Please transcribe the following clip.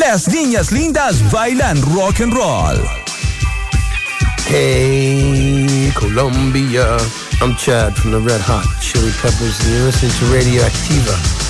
Las niñas lindas bailan rock and roll. Hey, Colombia. I'm Chad from the Red Hot Chili Peppers, and you're listening to Radio Activa.